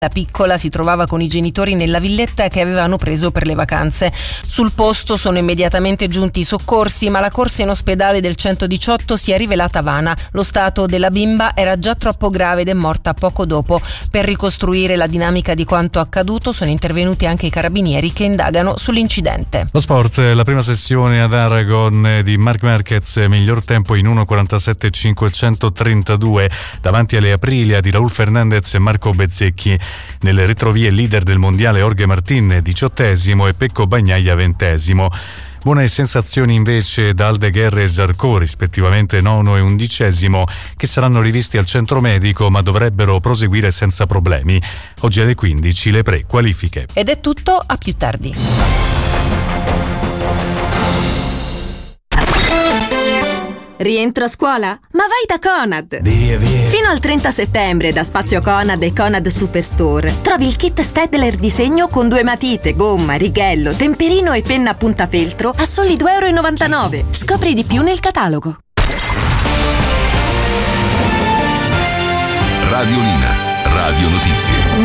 La piccola si trovava con i genitori nella villetta che avevano preso per le vacanze. Sul posto sono immediatamente giunti i soccorsi, ma la corsa in ospedale del 118 si è rivelata vana. Lo stato della bimba era già troppo grave ed è morta poco dopo. Per ricostruire la dinamica di quanto accaduto sono intervenuti anche i carabinieri che indagano sull'incidente. Lo sport, la prima sessione ad Aragon di Marc Márquez, miglior tempo in 1:47.532 davanti alle Aprilia di Raúl Fernández e Marco Bezzecchi. Nelle retrovie leader del mondiale Jorge Martín 18° e Pecco Bagnaia 20°. Buone sensazioni invece da Aldeguer e Zarco, rispettivamente 9° e 11°, che saranno rivisti al centro medico ma dovrebbero proseguire senza problemi. Oggi alle 15 le pre-qualifiche. Ed è tutto, a più tardi. Rientro a scuola? Ma vai da Conad! Via. Fino al 30 settembre da Spazio Conad e Conad Superstore trovi il kit Stedler disegno con 2 matite, gomma, righello, temperino e penna puntafeltro a soli €2,99. Scopri di più nel catalogo. Radiolina, Radio Notizie.